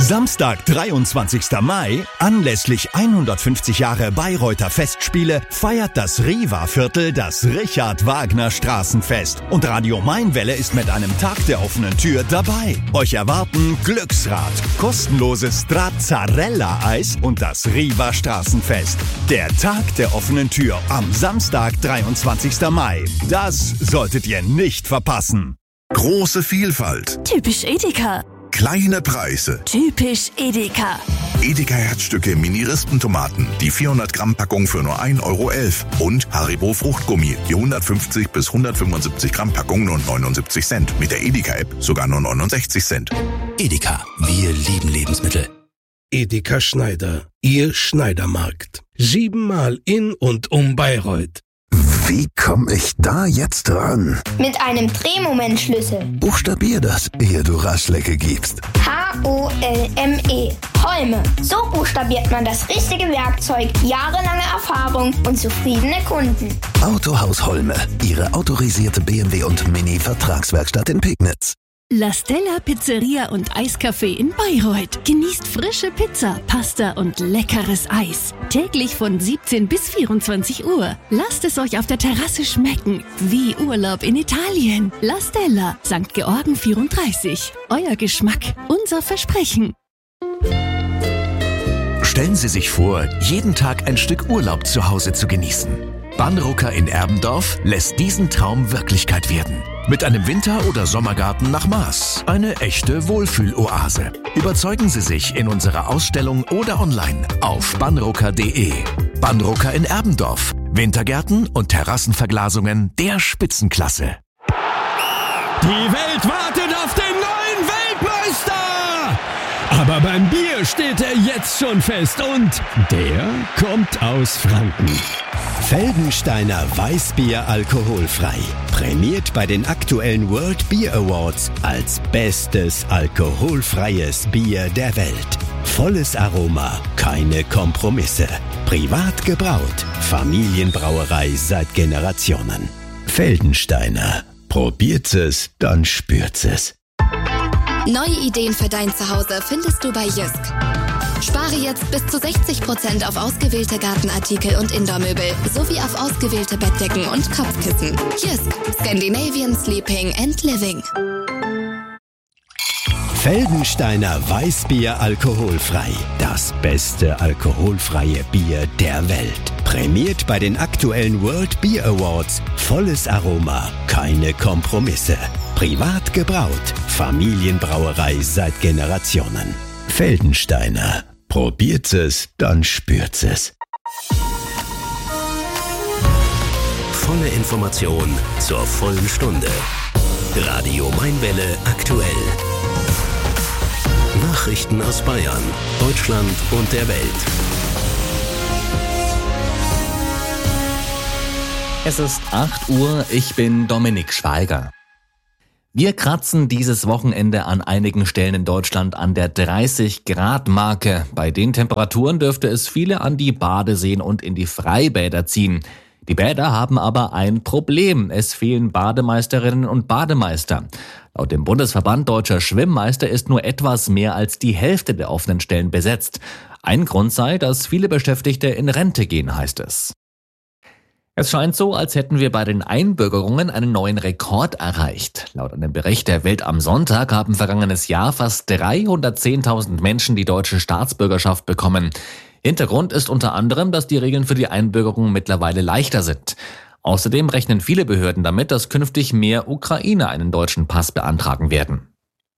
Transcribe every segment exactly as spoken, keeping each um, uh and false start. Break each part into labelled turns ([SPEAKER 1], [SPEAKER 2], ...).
[SPEAKER 1] Samstag, dreiundzwanzigster Mai, anlässlich hundertfünfzig Jahre Bayreuther Festspiele, feiert das Riva-Viertel das Richard-Wagner-Straßenfest. Und Radio Mainwelle ist mit einem Tag der offenen Tür dabei. Euch erwarten Glücksrad, kostenloses Stracciarella-Eis und das Riva-Straßenfest. Der Tag der offenen Tür am Samstag, dreiundzwanzigster Mai. Das solltet ihr nicht verpassen.
[SPEAKER 2] Große Vielfalt.
[SPEAKER 3] Typisch Edeka.
[SPEAKER 2] Kleine Preise.
[SPEAKER 3] Typisch Edeka.
[SPEAKER 2] Edeka Herzstücke Mini-Rispentomaten, die vierhundert Gramm Packung für nur ein Euro elf. Und Haribo Fruchtgummi, die hundertfünfzig bis hundertfünfundsiebzig Gramm Packung nur neunundsiebzig Cent. Mit der Edeka-App sogar nur neunundsechzig Cent.
[SPEAKER 4] Edeka, wir lieben Lebensmittel.
[SPEAKER 5] Edeka Schneider, Ihr Schneidermarkt. Siebenmal in und um Bayreuth.
[SPEAKER 6] Wie komme ich da jetzt ran?
[SPEAKER 7] Mit einem Drehmomentschlüssel.
[SPEAKER 6] Buchstabier das, ehe du Raschlecke gibst.
[SPEAKER 7] H O L M E. Holme. So buchstabiert man das richtige Werkzeug. Jahrelange Erfahrung und zufriedene Kunden.
[SPEAKER 6] Autohaus Holme. Ihre autorisierte B M W und Mini-Vertragswerkstatt in Pegnitz.
[SPEAKER 3] La Stella Pizzeria und Eiscafé in Bayreuth. Genießt frische Pizza, Pasta und leckeres Eis. Täglich von siebzehn bis vierundzwanzig Uhr. Lasst es euch auf der Terrasse schmecken. Wie Urlaub in Italien. La Stella, Sankt Georgen vierunddreißig. Euer Geschmack, unser Versprechen.
[SPEAKER 8] Stellen Sie sich vor, jeden Tag ein Stück Urlaub zu Hause zu genießen. Banrucker in Erbendorf lässt diesen Traum Wirklichkeit werden. Mit einem Winter- oder Sommergarten nach Maß. Eine echte Wohlfühloase. Überzeugen Sie sich in unserer Ausstellung oder online auf banrucker punkt de. Banrucker in Erbendorf. Wintergärten und Terrassenverglasungen der Spitzenklasse.
[SPEAKER 9] Die Welt wartet auf den neuen Weltmeister! Aber beim Bier steht er jetzt schon fest und der kommt aus Franken.
[SPEAKER 10] Feldensteiner Weißbier alkoholfrei. Prämiert bei den aktuellen World Beer Awards als bestes alkoholfreies Bier der Welt. Volles Aroma, keine Kompromisse. Privat gebraut. Familienbrauerei seit Generationen. Feldensteiner. Probiert es, dann spürt's es.
[SPEAKER 11] Neue Ideen für dein Zuhause findest du bei Jysk. Spare jetzt bis zu sechzig Prozent auf ausgewählte Gartenartikel und Indoormöbel sowie auf ausgewählte Bettdecken und Kopfkissen. Jysk, Scandinavian Sleeping and Living.
[SPEAKER 10] Feldensteiner Weißbier alkoholfrei. Das beste alkoholfreie Bier der Welt. Prämiert bei den aktuellen World Beer Awards. Volles Aroma, keine Kompromisse. Privat gebraut. Familienbrauerei seit Generationen. Feldensteiner. Probiert es, dann spürt's es.
[SPEAKER 4] Volle Information zur vollen Stunde. Radio Mainwelle aktuell. Nachrichten aus Bayern, Deutschland und der Welt.
[SPEAKER 12] Es ist acht Uhr, ich bin Dominik Schweiger. Wir kratzen dieses Wochenende an einigen Stellen in Deutschland an der dreißig Grad Marke. Bei den Temperaturen dürfte es viele an die Badeseen und in die Freibäder ziehen. Die Bäder haben aber ein Problem. Es fehlen Bademeisterinnen und Bademeister. Laut dem Bundesverband Deutscher Schwimmmeister ist nur etwas mehr als die Hälfte der offenen Stellen besetzt. Ein Grund sei, dass viele Beschäftigte in Rente gehen, heißt es. Es scheint so, als hätten wir bei den Einbürgerungen einen neuen Rekord erreicht. Laut einem Bericht der Welt am Sonntag haben vergangenes Jahr fast dreihundertzehntausend Menschen die deutsche Staatsbürgerschaft bekommen. Hintergrund ist unter anderem, dass die Regeln für die Einbürgerung mittlerweile leichter sind. Außerdem rechnen viele Behörden damit, dass künftig mehr Ukrainer einen deutschen Pass beantragen werden.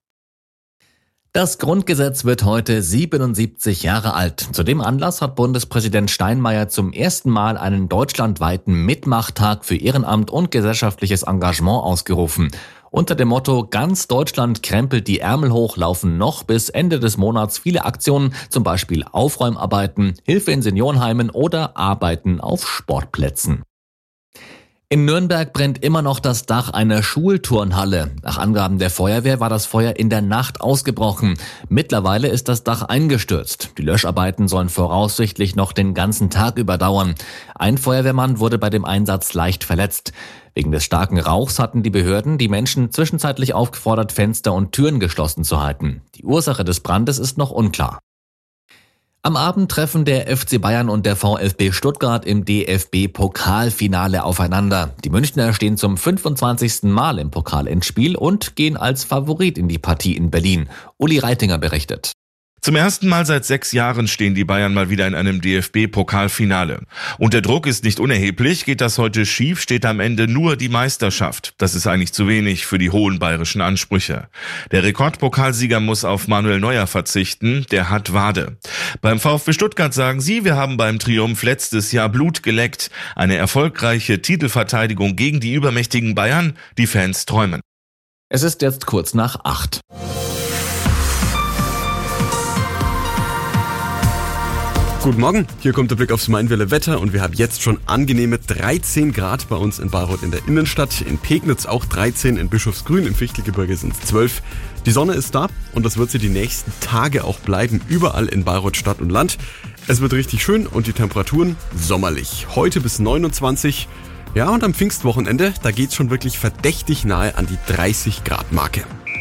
[SPEAKER 12] Das Grundgesetz wird heute siebenundsiebzig Jahre alt. Zu dem Anlass hat Bundespräsident Steinmeier zum ersten Mal einen deutschlandweiten Mitmachtag für Ehrenamt und gesellschaftliches Engagement ausgerufen. Unter dem Motto "Ganz Deutschland krempelt die Ärmel hoch" laufen noch bis Ende des Monats viele Aktionen, zum Beispiel Aufräumarbeiten, Hilfe in Seniorenheimen oder Arbeiten auf Sportplätzen. In Nürnberg brennt immer noch das Dach einer Schulturnhalle. Nach Angaben der Feuerwehr war das Feuer in der Nacht ausgebrochen. Mittlerweile ist das Dach eingestürzt. Die Löscharbeiten sollen voraussichtlich noch den ganzen Tag überdauern. Ein Feuerwehrmann wurde bei dem Einsatz leicht verletzt. Wegen des starken Rauchs hatten die Behörden die Menschen zwischenzeitlich aufgefordert, Fenster und Türen geschlossen zu halten. Die Ursache des Brandes ist noch unklar. Am Abend treffen der F C Bayern und der VfB Stuttgart im D F B-Pokalfinale aufeinander. Die Münchner stehen zum fünfundzwanzigsten Mal im Pokalendspiel und gehen als Favorit in die Partie in Berlin. Uli Reitinger berichtet.
[SPEAKER 13] Zum ersten Mal seit sechs Jahren stehen die Bayern mal wieder in einem D F B-Pokalfinale. Und der Druck ist nicht unerheblich. Geht das heute schief, steht am Ende nur die Meisterschaft. Das ist eigentlich zu wenig für die hohen bayerischen Ansprüche. Der Rekordpokalsieger muss auf Manuel Neuer verzichten. Der hat Wade. Beim VfB Stuttgart sagen sie, wir haben beim Triumph letztes Jahr Blut geleckt. Eine erfolgreiche Titelverteidigung gegen die übermächtigen Bayern. Die Fans träumen.
[SPEAKER 12] Es ist jetzt kurz nach acht.
[SPEAKER 14] Guten Morgen, hier kommt der Blick aufs Mainwelle Wetter und wir haben jetzt schon angenehme dreizehn Grad bei uns in Bayreuth in der Innenstadt, in Pegnitz auch dreizehn, in Bischofsgrün, im Fichtelgebirge sind es zwölf. Die Sonne ist da und das wird sie die nächsten Tage auch bleiben, überall in Bayreuth Stadt und Land. Es wird richtig schön und die Temperaturen sommerlich. Heute bis neunundzwanzig, ja, und am Pfingstwochenende, da geht's schon wirklich verdächtig nahe an die dreißig Grad Marke.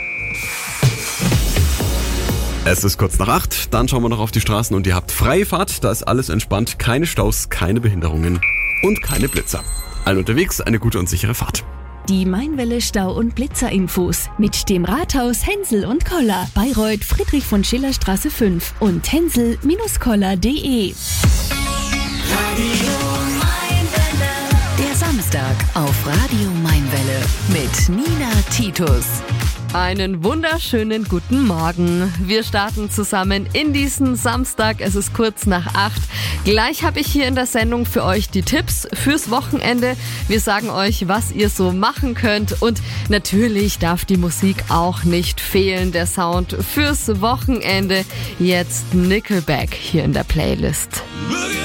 [SPEAKER 14] Es ist kurz nach acht, dann schauen wir noch auf die Straßen und ihr habt freie Fahrt, da ist alles entspannt, keine Staus, keine Behinderungen und keine Blitzer. Allen unterwegs eine gute und sichere Fahrt.
[SPEAKER 3] Die Mainwelle Stau- und Blitzer-Infos mit dem Rathaus Hensel und Koller, Bayreuth Friedrich von Schiller Straße fünf und hensel Bindestrich koller Punkt de.
[SPEAKER 15] Der Samstag auf Radio Mainwelle mit Nina Titus.
[SPEAKER 16] Einen wunderschönen guten Morgen. Wir starten zusammen in diesen Samstag. Es ist kurz nach acht. Gleich habe ich hier in der Sendung für euch die Tipps fürs Wochenende. Wir sagen euch, was ihr so machen könnt. Und natürlich darf die Musik auch nicht fehlen. Der Sound fürs Wochenende. Jetzt Nickelback hier in der Playlist.